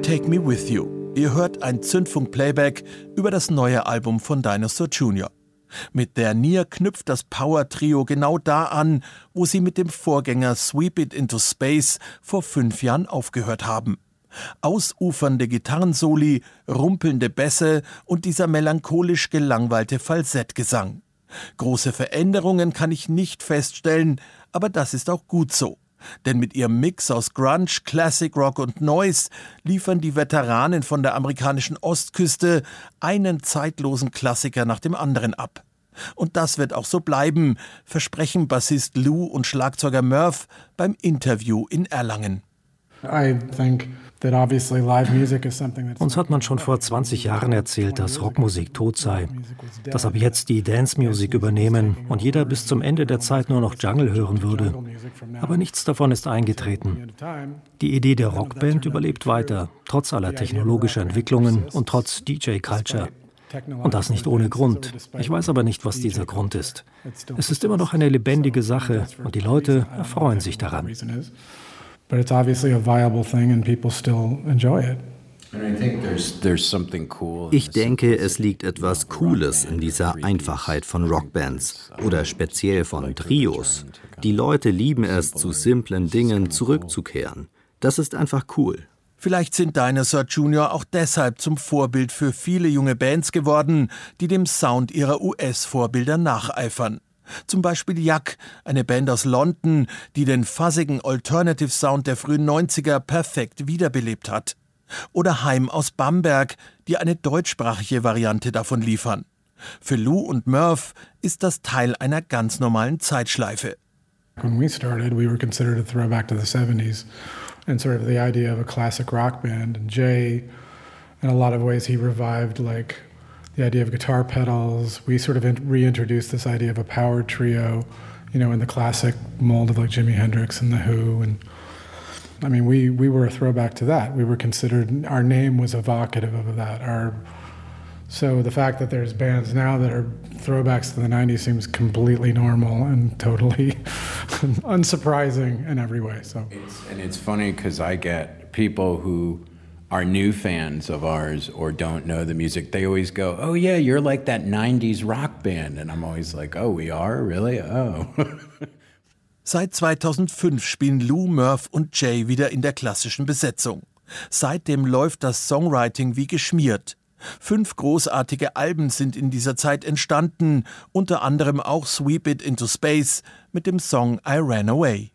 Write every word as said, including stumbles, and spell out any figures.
Take Me With You. Ihr hört ein Zündfunk-Playback über das neue Album von Dinosaur Junior Mit Their Near knüpft das Power-Trio genau da an, wo sie mit dem Vorgänger Sweep It Into Space vor fünf Jahren aufgehört haben. Ausufernde Gitarrensoli, rumpelnde Bässe und dieser melancholisch gelangweilte Falsettgesang. Große Veränderungen kann ich nicht feststellen, aber das ist auch gut so. Denn mit ihrem Mix aus Grunge, Classic Rock und Noise liefern die Veteranen von der amerikanischen Ostküste einen zeitlosen Klassiker nach dem anderen ab. Und das wird auch so bleiben, versprechen Bassist Lou und Schlagzeuger Murph beim Interview in Erlangen. Uns hat man schon vor zwanzig Jahren erzählt, dass Rockmusik tot sei. Dass aber jetzt die Dance Music übernehmen und jeder bis zum Ende der Zeit nur noch Jungle hören würde. Aber nichts davon ist eingetreten. Die Idee der Rockband überlebt weiter, trotz aller technologischer Entwicklungen und trotz D J-Culture. Und das nicht ohne Grund. Ich weiß aber nicht, was dieser Grund ist. Es ist immer noch eine lebendige Sache und die Leute erfreuen sich daran. But it's obviously a viable thing and people still enjoy it. Ich denke, es liegt etwas Cooles in dieser Einfachheit von Rockbands oder speziell von Trios. Die Leute lieben es, zu simplen Dingen zurückzukehren. Das ist einfach cool. Vielleicht sind Dinosaur Junior auch deshalb zum Vorbild für viele junge Bands geworden, die dem Sound ihrer U S-Vorbilder nacheifern. Zum Beispiel Yuck, eine Band aus London, die den fuzzigen Alternative-Sound der frühen neunziger perfekt wiederbelebt hat. Oder Haim aus Bamberg, die eine deutschsprachige Variante davon liefern. Für Lou und Murph ist das Teil einer ganz normalen Zeitschleife. When we started, we were considered a throwback to the seventies and sort of the idea of a classic rock band. And Jay, in a lot of ways, he revived like the idea of guitar pedals. We sort of reintroduced this idea of a power trio, you know, in the classic mold of like Jimi Hendrix and The Who. And I mean, we, we were a throwback to that. We were considered, our name was evocative of that. Our, so the fact that there's bands now that are throwbacks to the nineties seems completely normal and totally unsurprising in every way. So, it's, and it's funny because I get people who are new fans of ours or don't know the music. They always go, oh yeah, you're like that nineties rock band. And I'm always like, oh, we are? Really? Oh. Seit zweitausendfünf spielen Lou, Murph und Jay wieder in der klassischen Besetzung. Seitdem läuft das Songwriting wie geschmiert. Fünf großartige Alben sind in dieser Zeit entstanden, unter anderem auch Sweep It Into Space mit dem Song I Ran Away.